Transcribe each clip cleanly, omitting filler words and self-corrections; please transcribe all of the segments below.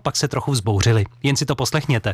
pak se trochu vzbouřili. Jen si to poslechněte.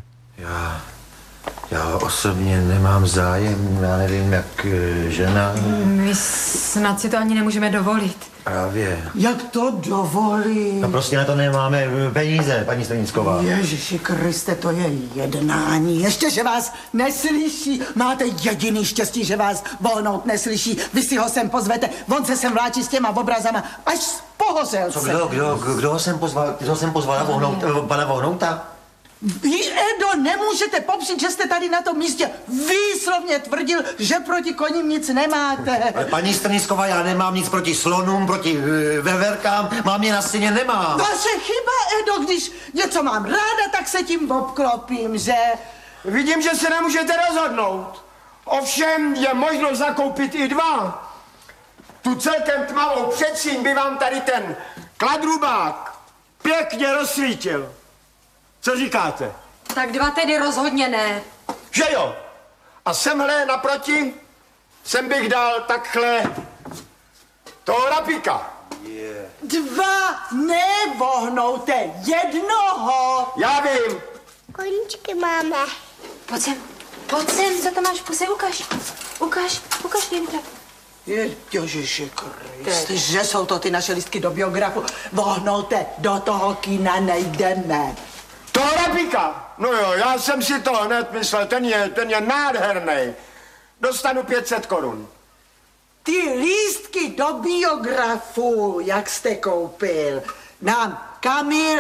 Já osobně nemám zájem, já nevím, jak žena. My snad si to ani nemůžeme dovolit. Právě. Jak to dovolí? No prostě na to nemáme peníze, paní Stranicková. Ježiši Kriste, to je jednání. Ještě, že vás neslyší. Máte jediný štěstí, že vás vohnout neslyší. Vy si ho sem pozvete, on se sem vláčí s těma obrazama, až pohořel se. Kdo ho sem pozval? Kdo jsem pozval na pana Vohnouta? Vy, Edo, nemůžete popřít, že jste tady na tom místě výslovně tvrdil, že proti koním nic nemáte. Ale paní Stranicková, já nemám nic proti slonům, proti veverkám, mám je na stěně, nemám. Vaše chyba, Edo, když něco mám ráda, tak se tím obklopím, že? Vidím, že se nemůžete rozhodnout. Ovšem je možno zakoupit i dva. Tu celkem tmavou předsíň by vám tady ten kladrubák pěkně rozsvítil. Co říkáte? Tak dva tedy rozhodně ne. Že jo? A semhle naproti, sem bych dal takhle toho rapíka. Dva nevohnoute, jednoho. Já vím. Koníčky máme. Pojď sem, co to máš v puse, ukaž, Jirka. Ježiši Kriste, že jsou to ty naše listky do biografu. Vohnoute, do toho kina nejdeme. Toho rapíka? No jo, já jsem si to hned myslel, ten je nádherný. Dostanu 500 korun. Ty lístky do biografu, jak jste koupil, nám Kamil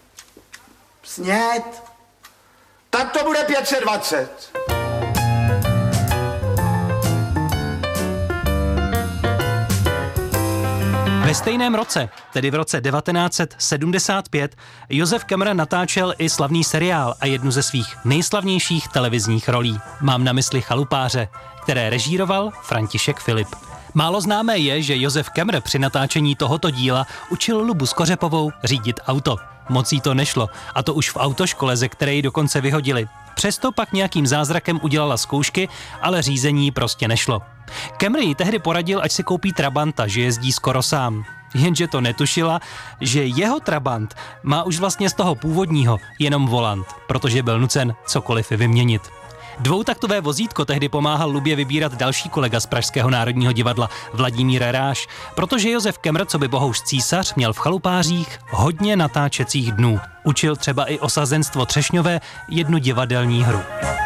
snět. Tak to bude 520. Ve stejném roce, tedy v roce 1975, Josef Kemmer natáčel i slavný seriál a jednu ze svých nejslavnějších televizních rolí. Mám na mysli Chalupáře, které režíroval František Filip. Málo známé je, že Josef Kemmer při natáčení tohoto díla učil Lubu Skořepovou řídit auto. Moc jí to nešlo, a to už v autoškole, ze které ji dokonce vyhodili. Přesto pak nějakým zázrakem udělala zkoušky, ale řízení prostě nešlo. Kemmer jí tehdy poradil, ať si koupí Trabanta, že jezdí skoro sám. Jenže to netušila, že jeho Trabant má už vlastně z toho původního jenom volant, protože byl nucen cokoliv vyměnit. Dvoutaktové vozítko tehdy pomáhal Lubě vybírat další kolega z Pražského národního divadla Vladimír Ráš, protože Josef Kemmer, co by bohouš císař, měl v Chalupářích hodně natáčecích dnů. Učil třeba i osazenstvo Třešňové jednu divadelní hru.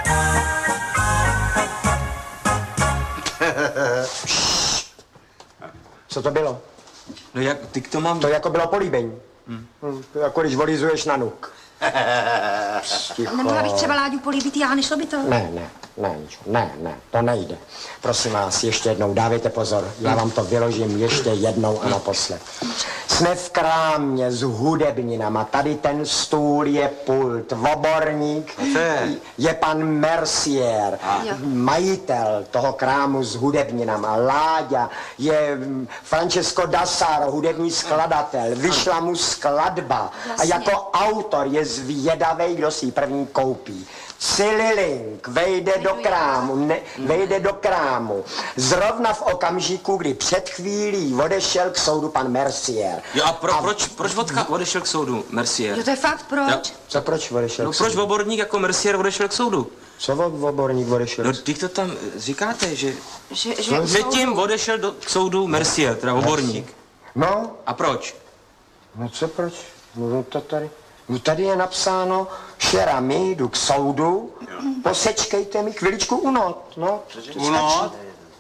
Co to bylo? No jak, ty to mám... To jako bylo políbení. Jako když volizuješ na nuk. Nemohla bych třeba Láďu políbit já, nešlo by to? Ne, to nejde. Prosím vás, ještě jednou, dávejte pozor, já vám to vyložím ještě jednou a naposled. Jsme v krámě s hudebninama, tady ten stůl je pult, oborník je pan Mercier, majitel toho krámu s hudebninama, Láďa je Francesco Dassaro, hudební skladatel, vyšla mu skladba a jako autor je zvědavej, kdo si ji první koupí. Cililink vejde do krámu. Zrovna v okamžiku, kdy před chvílí odešel k soudu pan Mercier. Jo a proč odešel k soudu Mercier? Jo, to je fakt, proč? Co proč odešel No k soudu? proč oborník jako Mercier odešel k soudu? Co oborník odešel? No ty to tam říkáte, že Že předtím odešel k soudu Mercier, teda oborník. No. A proč? No co proč? No to tady... No tady je napsáno, šera, my jdu k soudu, posečkejte mi chviličku unot, no. Unot?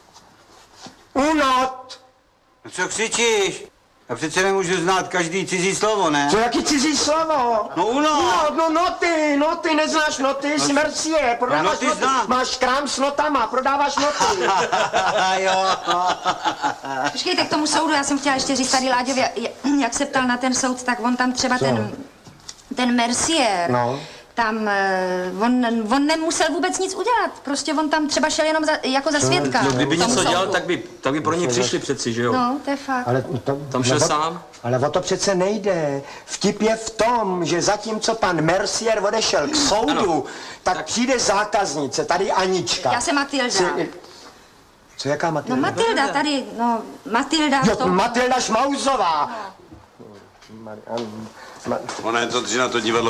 Unot! No co křičíš? Já přece nemůžu znát každý cizí slovo, ne? Co, jaký cizí slovo? No unot! No noty, neznáš noty, jsi Mercier, prodáváš noty noty, znám. máš krám s notama, prodáváš noty. Jo. Počkejte, k tomu soudu, já jsem chtěla ještě říct tady Láďovi, jak se ptal na ten soud, tak on tam třeba ten Mercier, no. Tam on nemusel vůbec nic udělat, prostě on tam třeba šel jenom jako za svědka. No kdyby něco dělal, tak by pro něj přišli přeci, že jo? No, to je fakt. Ale tam šel sám? Ale o to přece nejde. Vtip je v tom, že zatímco pan Mercier odešel k soudu, tak přijde zákaznice, tady Anička. Já jsem Matilda. Co, jaká Matilda? No Matilda tady, Matilda. Jo, Matilda Šmauzová. Ona je to, že na to divadlo